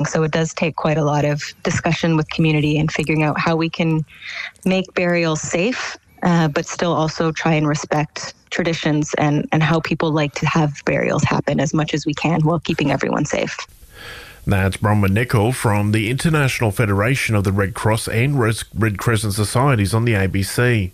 So it does take quite a lot of discussion with community and figuring out how we can make burials safe, but still also try and respect traditions and how people like to have burials happen as much as we can while keeping everyone safe. That's Bronwyn Nicol from the International Federation of the Red Cross and Red Crescent Societies on the ABC.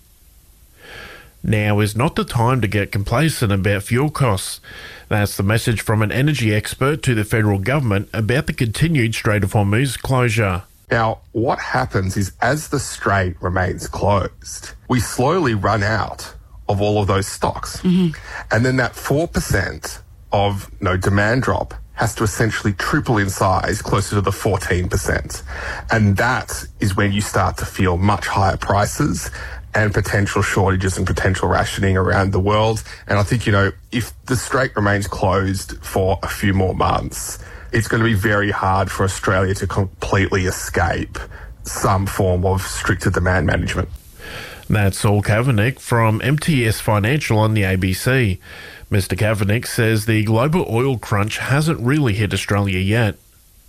Now is not the time to get complacent about fuel costs. That's the message from an energy expert to the federal government about the continued Strait of Hormuz closure. Now, what happens is as the strait remains closed, we slowly run out of all of those stocks. Mm-hmm. And then that 4% of demand drop has to essentially triple in size, closer to the 14%. And that is when you start to feel much higher prices and potential shortages and potential rationing around the world. And I think, if the strait remains closed for a few more months, it's going to be very hard for Australia to completely escape some form of stricter demand management. That's Saul Kavanagh from MTS Financial on the ABC. Mr. Kavanagh says the global oil crunch hasn't really hit Australia yet.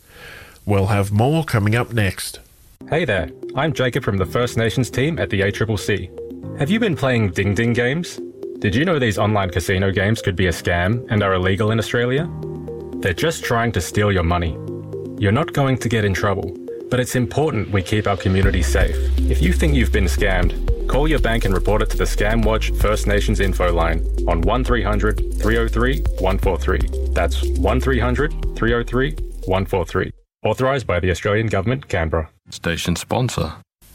We'll have more coming up next. Hey there, I'm Jacob from the First Nations team at the ACCC. Have you been playing Ding Ding games? Did you know these online casino games could be a scam and are illegal in Australia? They're just trying to steal your money. You're not going to get in trouble, but it's important we keep our community safe. If you think you've been scammed, call your bank and report it to the Scam Watch First Nations info line on 1300 303 143. That's 1300 303 143. Authorised by the Australian Government, Canberra. Station sponsor.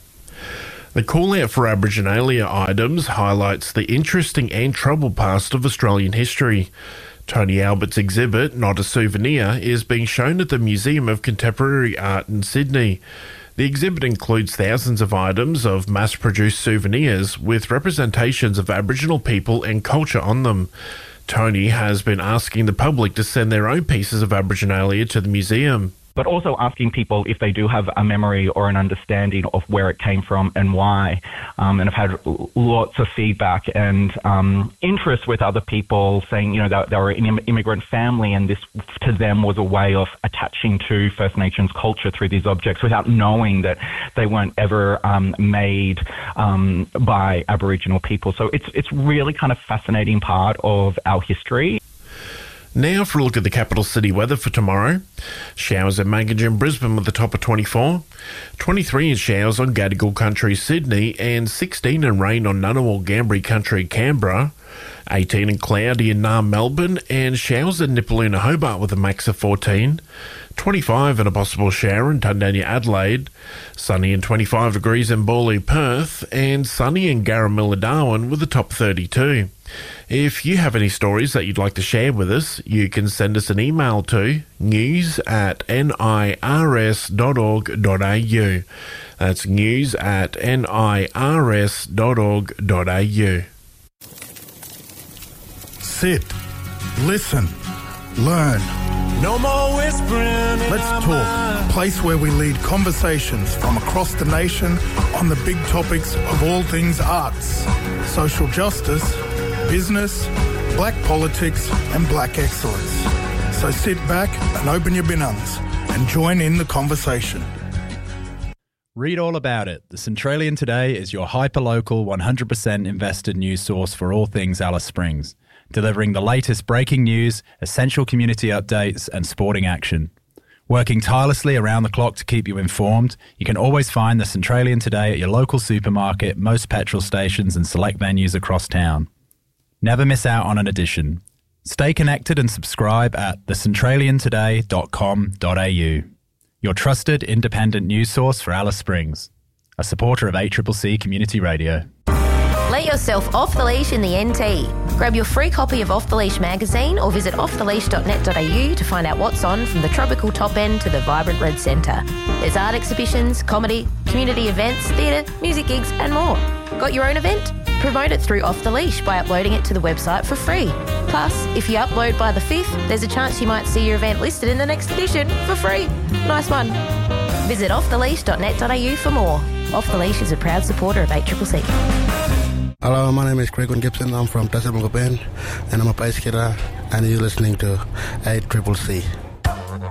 The call-out for Aboriginalia items highlights the interesting and troubled past of Australian history. Tony Albert's exhibit, Not a Souvenir, is being shown at the Museum of Contemporary Art in Sydney. The exhibit includes thousands of items of mass-produced souvenirs with representations of Aboriginal people and culture on them. Tony has been asking the public to send their own pieces of Aboriginalia to the museum. But also asking people if they do have a memory or an understanding of where it came from and why. And I've had lots of feedback and interest with other people saying, that they were an immigrant family and this to them was a way of attaching to First Nations culture through these objects without knowing that they weren't ever made by Aboriginal people. So it's really kind of fascinating part of our history. Now for a look at the capital city weather for tomorrow. Showers at Mangajoon, Brisbane with a top of 24. 23 in showers on Gadigal Country, Sydney, and 16 in rain on Ngunnawal, Gambri Country, Canberra. 18 and cloudy in Naarm, Melbourne, and showers at Nipaluna, Hobart with a max of 14. 25 and a possible shower in Tundanya, Adelaide. Sunny and 25 degrees in Bawley, Perth, and sunny in Garramilla, Darwin with a top 32. If you have any stories that you'd like to share with us, you can send us an email to news@nirs.org.au. That's news@nirs.org.au. Sit, listen, learn. No more whispering. Let's talk. A place where we lead conversations from across the nation on the big topics of all things arts, social justice, business, black politics and black excellence. So sit back and open your binungs and join in the conversation. Read all about it. The Centralian Today is your hyper-local, 100% invested news source for all things Alice Springs, delivering the latest breaking news, essential community updates and sporting action. Working tirelessly around the clock to keep you informed, you can always find the Centralian Today at your local supermarket, most petrol stations and select venues across town. Never miss out on an edition. Stay connected and subscribe at thecentraliantoday.com.au. Your trusted independent news source for Alice Springs. A supporter of ACCC Community Radio. Let yourself off the leash in the NT. Grab your free copy of Off the Leash magazine or visit offtheleash.net.au to find out what's on from the tropical top end to the vibrant red centre. There's art exhibitions, comedy, community events, theatre, music gigs and more. Got your own event? Promote it through Off the Leash by uploading it to the website for free. Plus, if you upload by the 5th, there's a chance you might see your event listed in the next edition for free. Nice one. Visit offtheleash.net.au for more. Off the Leash is a proud supporter of ACCC. Hello, my name is Craig Gibson. I'm from Tasmania and I'm a bass skater and you're listening to ACCC.